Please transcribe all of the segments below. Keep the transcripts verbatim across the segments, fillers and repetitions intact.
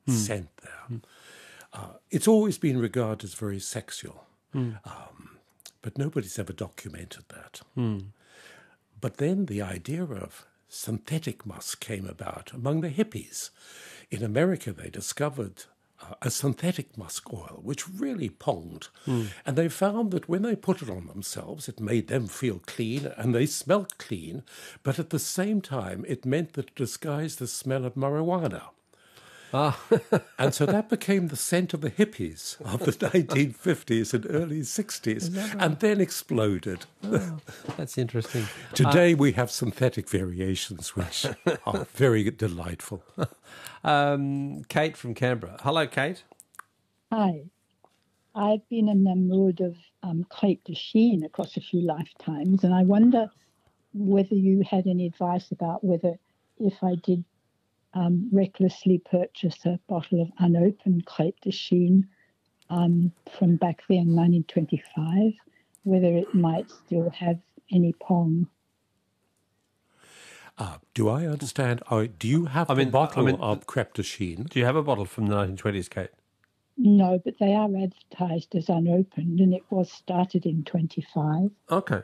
scent there. Uh, it's always been regarded as very sexual, um, but nobody's ever documented that. But then the idea of synthetic musk came about among the hippies. In America, they discovered uh, a synthetic musk oil, which really ponged. Mm. And they found that when they put it on themselves, it made them feel clean, and they smelt clean. But at the same time, it meant that it disguised the smell of marijuana. Ah. And so that became the scent of the hippies of the nineteen fifties and early sixties, right? And then exploded. Oh, that's interesting. Today uh, we have synthetic variations, which are very delightful. Um, Kate from Canberra. Hello, Kate. Hi. I've been in the mood of um, crêpe de Chine across a few lifetimes, and I wonder whether you had any advice about whether if I did Um, recklessly purchase a bottle of unopened crêpe de Chine um, from back then, nineteen twenty-five, whether it might still have any pong. Uh, do I understand? Oh, do you have I a mean, bottle I mean, of crêpe de Chine? Do you have a bottle from the nineteen twenties, Kate? No, but they are advertised as unopened, and it was started in twenty-five. Okay.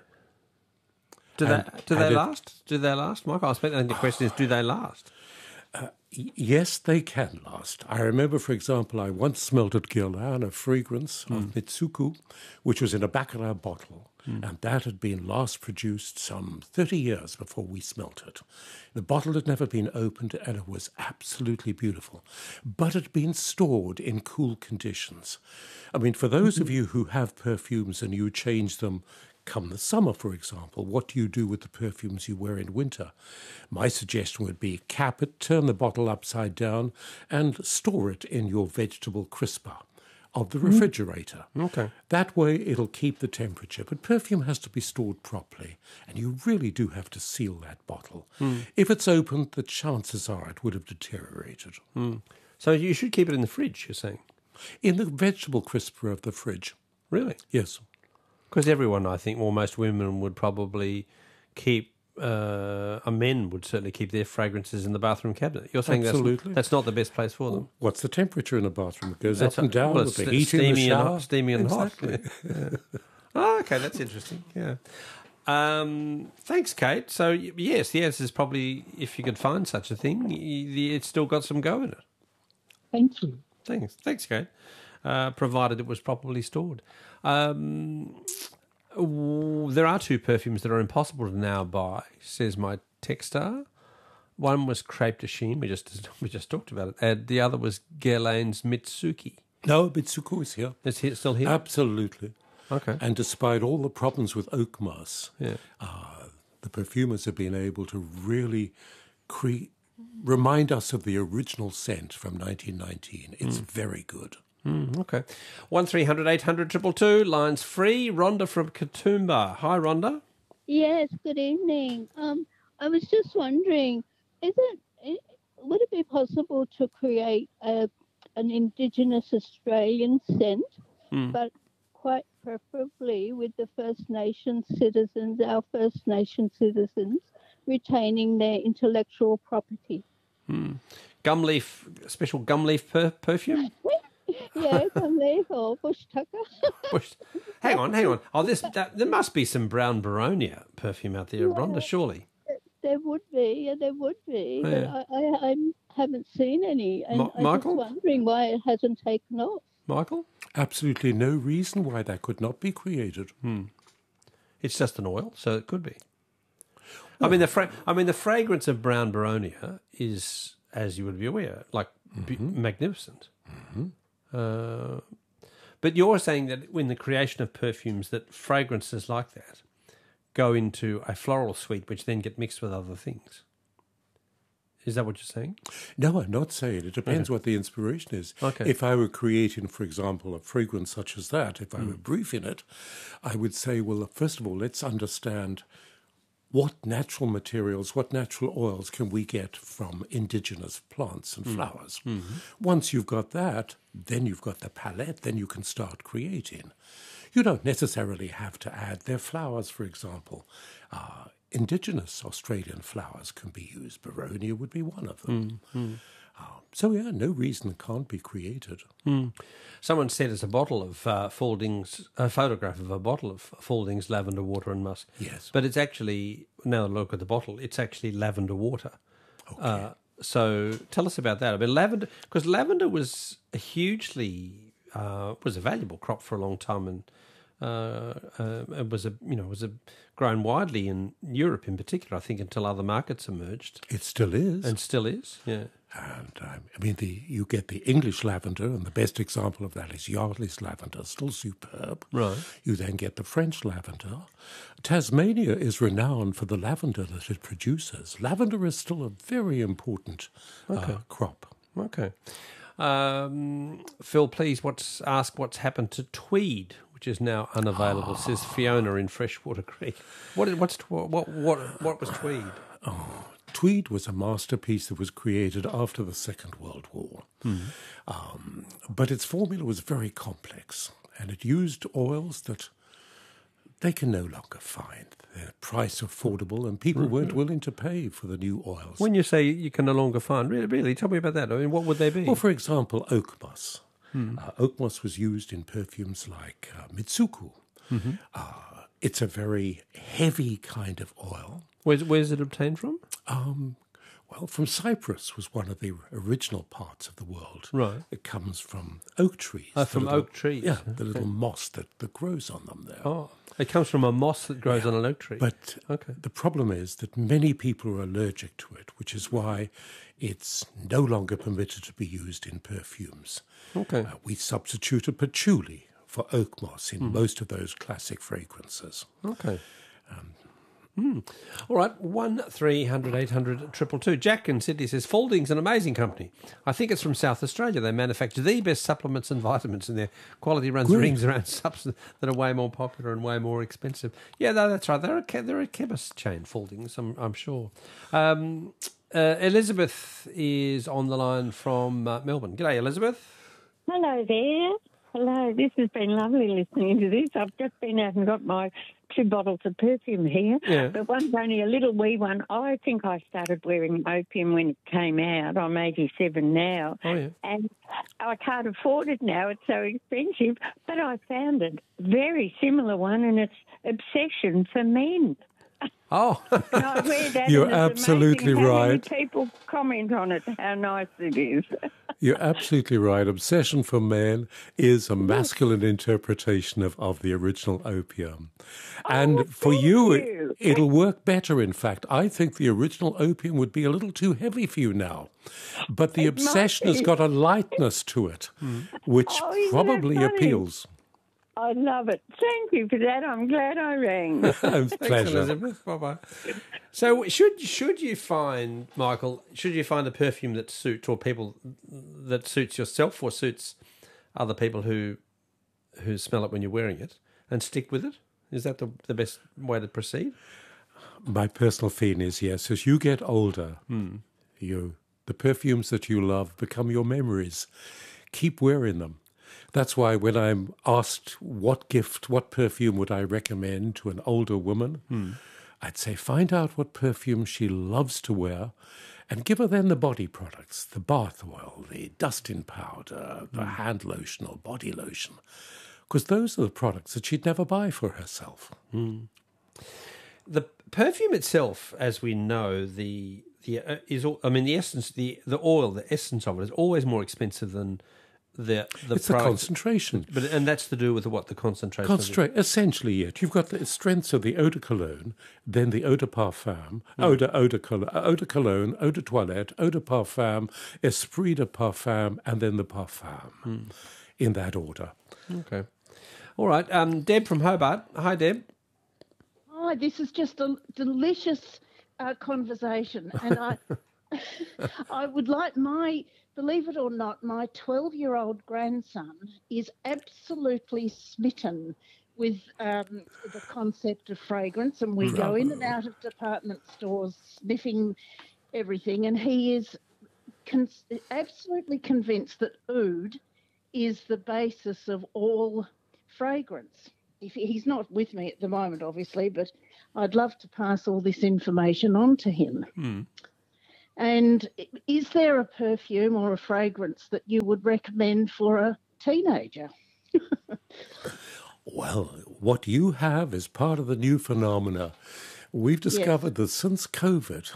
Do and, they do they it, last? Do they last, Michael? I think the question is, do they last? Uh, yes, they can last. I remember, for example, I once smelled at Guerlain a fragrance mm. of Mitsuku, which was in a baccarat bottle, mm. and that had been last produced some thirty years before we smelt it. The bottle had never been opened, and it was absolutely beautiful, but it had been stored in cool conditions. I mean, for those mm-hmm. of you who have perfumes and you change them come the summer, for example, what do you do with the perfumes you wear in winter? My suggestion would be cap it, turn the bottle upside down, and store it in your vegetable crisper of the refrigerator. Mm. Okay. That way it'll keep the temperature. But perfume has to be stored properly, and you really do have to seal that bottle. Mm. If it's opened, the chances are it would have deteriorated. Mm. So you should keep it in the fridge, you're saying? In the vegetable crisper of the fridge. Really? Yes. Because everyone, I think, or most women would probably keep, uh, uh, men would certainly keep their fragrances in the bathroom cabinet. You're saying Absolutely. That's, that's not the best place for them? What's the temperature in the bathroom? It goes that's up and down well, with the it's heat in the shower. And, steamy and exactly. hot. Yeah. Oh, okay, that's interesting, yeah. Um, thanks, Kate. So, yes, the answer is probably, if you could find such a thing, it's still got some go in it. Thank you. Thanks, Thanks, Kate. Uh, provided it was properly stored. Um, there are two perfumes that are impossible to now buy, says my texter. One was Crêpe de Chine, we just we just talked about it, and the other was Guerlain's Mitsuki. No, Mitsuku is here. It's here, still here? Absolutely. Okay. And despite all the problems with oak moss, yeah. uh, the perfumers have been able to really cre- remind us of the original scent from nineteen nineteen. It's mm. very good. Mm, okay. one three hundred eight hundred two two two, lines free. Rhonda from Katoomba. Hi, Rhonda. Yes, good evening. Um, I was just wondering, is it, would it be possible to create a, an Indigenous Australian scent, mm. but quite preferably with the First Nation citizens, our First Nation citizens, retaining their intellectual property? Mm. Gumleaf, special gumleaf per- perfume? Yeah, gumleaf or bush tucker. Bush. Hang on, hang on. Oh, this that, there must be some brown Baronia perfume out there, yeah, Rhonda, surely. There would be, yeah, there would be. Yeah. But I, I, I haven't seen any. And Ma- Michael? I'm just wondering why it hasn't taken off. Michael? Absolutely no reason why that could not be created. Hmm. It's just an oil, so it could be. Oh. I mean, the fra- I mean, the fragrance of brown Baronia is, as you would be aware, like mm-hmm. be- magnificent. Mm-hmm. Uh, but you're saying that in the creation of perfumes, that fragrances like that go into a floral suite, which then get mixed with other things. Is that what you're saying? No, I'm not saying. It depends okay. what the inspiration is. Okay. If I were creating, for example, a fragrance such as that, if I mm. were briefing it, I would say, well, first of all, let's understand what natural materials, what natural oils can we get from indigenous plants and flowers. Mm. Mm-hmm. Once you've got that, then you've got the palette, then you can start creating. You don't necessarily have to add their flowers, for example. Uh, indigenous Australian flowers can be used. Baronia would be one of them. Mm. Mm. So, yeah, no reason it can't be created. Mm. Someone sent us a bottle of uh, Fauldings, a photograph of a bottle of Fauldings lavender water and musk. Yes. But it's actually, now that I look at the bottle, it's actually lavender water. Okay. Uh, so tell us about that. I mean, lavender, because lavender was a hugely, uh, was a valuable crop for a long time, and uh, uh, it was a, you know, it was a, grown widely in Europe in particular, I think, until other markets emerged. It still is. And still is, yeah. And um, I mean, the you get the English lavender, and the best example of that is Yardley's lavender, still superb. Right. You then get the French lavender. Tasmania is renowned for the lavender that it produces. Lavender is still a very important Okay. uh, crop. Okay. Um, Phil, please, what's ask what's happened to Tweed, which is now unavailable, says Fiona in Freshwater Creek. What is, what's, what, what, what was Tweed? Tweed was a masterpiece that was created after the Second World War. Hmm. Um, but its formula was very complex, and it used oils that they can no longer find. They're price affordable, and people weren't willing to pay for the new oils. When you say you can no longer find, really, really, tell me about that. I mean, what would they be? Well, for example, oak moss. Hmm. Uh, oak moss was used in perfumes like uh, Mitsuku. Mm-hmm. Uh, it's a very heavy kind of oil. Where's, where's it obtained from? Um, well, from Cyprus was one of the original parts of the world. Right. It comes from oak trees. Oh, the from little- oak trees. Yeah, the little moss that, that grows on them there. Oh, it comes from a moss that grows on an oak tree. But Okay. the problem is that many people are allergic to it, which is why it's no longer permitted to be used in perfumes. Okay. Uh, we substituted patchouli for oak moss in most of those classic fragrances. Okay. Hmm. All right, one three hundred eight hundred triple two. Jack in Sydney says Faulding's an amazing company. I think it's from South Australia. They manufacture the best supplements and vitamins, and their quality runs Good. rings around substances that are way more popular and way more expensive. Yeah, no, that's right. They're a che- they're a chemist chain, Faulding's. I'm, I'm sure. Um, uh, Elizabeth is on the line from uh, Melbourne. G'day, Elizabeth. Hello there. Hello. This has been lovely listening to this. I've just been out and got my two bottles of perfume here, Yeah. but one's only a little wee one. I think I started wearing opium when it came out. I'm eighty-seven now, Oh yeah. and I can't afford it now. It's so expensive, but I found a very similar one, and it's Obsession for Men. Oh. And I wear that. You're and it's absolutely amazing how many right. people comment on it, how nice it is. You're absolutely right. Obsession for Men is a masculine interpretation of, of the original opium. And for thank you, you. It, it'll work better, in fact. I think the original opium would be a little too heavy for you now. But the It might obsession has be. got a lightness to it, which Oh, isn't that probably funny? appeals. I love it. Thank you for that. I'm glad I rang. It's Thanks, pleasure. Elizabeth. Bye bye. So, should should you find, Michael? Should you find a perfume that suits or people that suits yourself or suits other people who who smell it when you're wearing it, and stick with it? Is that the the best way to proceed? My personal feeling is yes. As you get older, you the perfumes that you love become your memories. Keep wearing them. That's why when I'm asked what gift, what perfume would I recommend to an older woman, I'd say find out what perfume she loves to wear and give her then the body products, the bath oil, the dust-in powder, the hand lotion or body lotion, because those are the products that she'd never buy for herself. The perfume itself, as we know, the the uh, is all, I mean the essence, the the oil, the essence of it is always more expensive than the the It's the product. concentration. But and that's to do with what the concentration. of the- Concentrate, essentially, it. You've got the strengths of the eau de cologne, then the eau de parfum, eau de, eau de, colo- eau de cologne, eau de toilette, eau de parfum, esprit de parfum, and then the parfum, in that order. Okay. All right. Um, Deb from Hobart. Hi, Deb. Oh, this is just a delicious uh, conversation, and I, I would like my, believe it or not, my twelve-year-old grandson is absolutely smitten with um, the concept of fragrance, and we go in and out of department stores sniffing everything, and he is con- absolutely convinced that oud is the basis of all fragrance. If he's not with me at the moment, obviously, but I'd love to pass all this information on to him. And is there a perfume or a fragrance that you would recommend for a teenager? Well, what you have is part of the new phenomena. We've discovered that since COVID,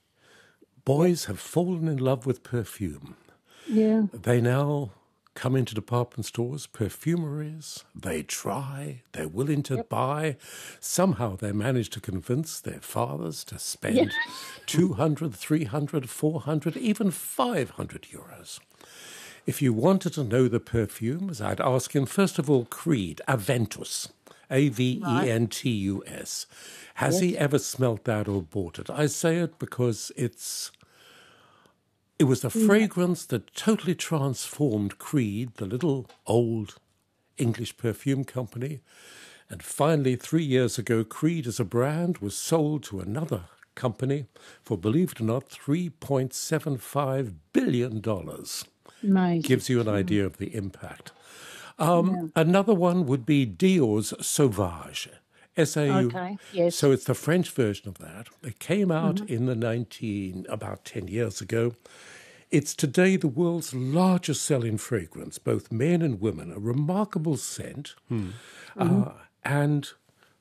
boys have fallen in love with perfume. Yeah. They now come into department stores, perfumeries, they try, they're willing to Yep. buy. Somehow they manage to convince their fathers to spend Yes. two hundred, three hundred, four hundred, even five hundred euros. If you wanted to know the perfumes, I'd ask him, first of all, Creed, Aventus, A V E N T U S. Has he ever smelt that or bought it? I say it because it's it was the fragrance that totally transformed Creed, the little old English perfume company. And finally, three years ago, Creed as a brand was sold to another company for, believe it or not, three point seven five billion dollars. Amazing. Gives you an idea of the impact. Um, Another one would be Dior's Sauvage. S A U. Okay, yes. So it's the French version of that. It came out in the nineteen, about ten years ago. It's today the world's largest selling fragrance, both men and women, a remarkable scent. Uh, and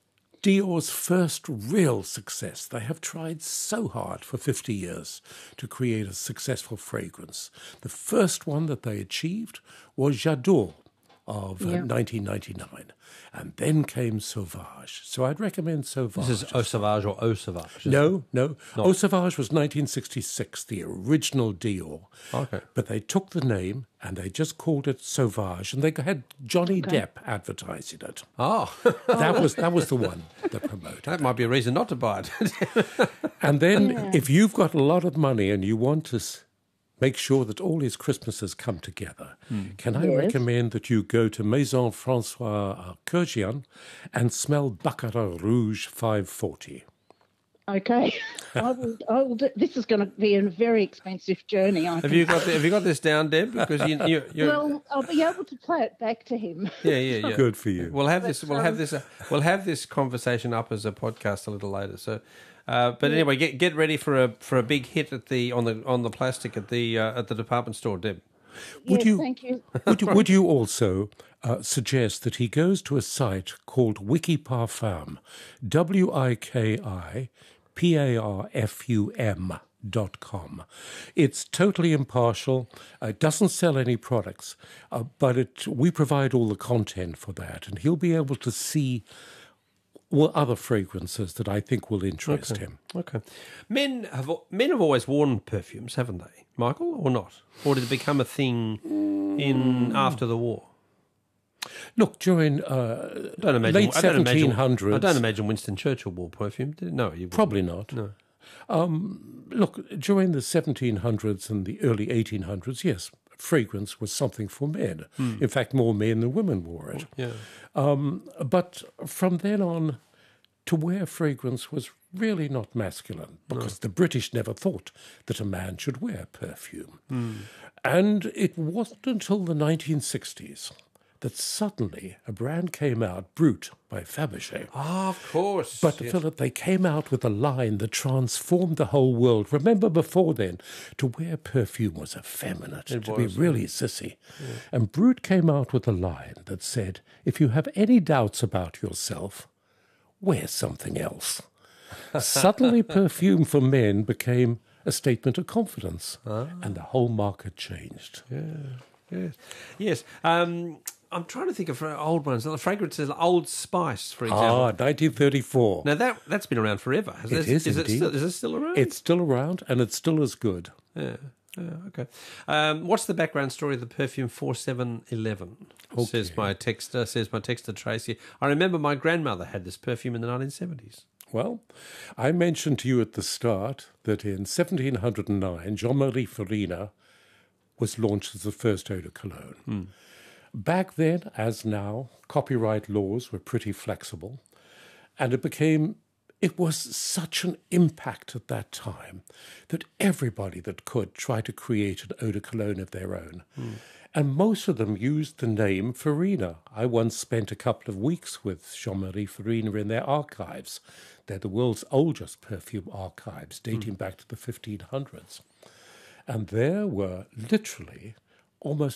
Dior's first real success. They have tried so hard for fifty years to create a successful fragrance. The first one that they achieved was J'adore of uh, Yeah. nineteen ninety-nine. And then came Sauvage. So I'd recommend Sauvage. This is Eau Sauvage or Eau Sauvage. isn't it? No, no. Eau Sauvage was nineteen sixty-six, the original Dior. Okay. But they took the name and they just called it Sauvage, and they had Johnny Depp advertising it. Oh, That was that was the one that promoted. that might be a reason not to buy it. And then, if you've got a lot of money and you want to s- make sure that all his Christmases come together, can I Yes. recommend that you go to Maison Francois Courgian and smell Baccarat Rouge five forty? Okay. I will, I will do, this is going to be a very expensive journey, I have think. you got the, Have you got this down, Deb? Because you, you, you're, Well, I'll be able to play it back to him. yeah, yeah, yeah. Good for you. We'll have this. But, We'll have um, this. Uh, we'll have this conversation up as a podcast a little later. So, uh, but anyway, get get ready for a for a big hit at the on the on the plastic at the uh, at the department store, Deb. Would Yes, you- thank you. Would you, would you also uh, suggest that he goes to a site called Wiki Parfum, W I K I P A R F U M dot com. It's totally impartial. Uh, it doesn't sell any products, uh, but it, we provide all the content for that, and he'll be able to see well, other fragrances that I think will interest him. Okay, men have men have always worn perfumes, haven't they, Michael, or not? Or did it become a thing in after the war? Look, during uh, I don't imagine, late I don't imagine- seventeen hundreds... I don't imagine Winston Churchill wore perfume. Did, no, you wouldn't. Probably not. No. Um, look, during the seventeen hundreds and the early eighteen hundreds, yes, fragrance was something for men. In fact, more men than women wore it. Yeah. Um, but from then on, to wear fragrance was really not masculine because the British never thought that a man should wear perfume. And it wasn't until the nineteen sixties that suddenly a brand came out, Brut by Fabergé. Ah, of course. But, yes. Philip, they came out with a line that transformed the whole world. Remember before then, to wear perfume was effeminate, to be was, really sissy. And Brut came out with a line that said, if you have any doubts about yourself, wear something else. Suddenly, perfume for men became a statement of confidence, and the whole market changed. Yes. Yes. Um, I'm trying to think of old ones. The fragrances, Old Spice, for example. Ah, nineteen thirty-four. Now that that's been around forever. Has It this- is is indeed. it still, is it still around? It's still around, and it's still as good. yeah. Yeah, okay. Um, what's the background story of the perfume four seven eleven? Says my texter. Says my texter Tracy. I remember my grandmother had this perfume in the nineteen seventies. Well, I mentioned to you at the start that in seventeen oh nine, Jean-Marie Farina was launched as the first eau de cologne. Back then, as now, copyright laws were pretty flexible, and it became, it was such an impact at that time that everybody that could tried to create an eau de cologne of their own. And most of them used the name Farina. I once spent a couple of weeks with Jean-Marie Farina in their archives. They're the world's oldest perfume archives, dating mm. back to the fifteen hundreds. And there were literally almost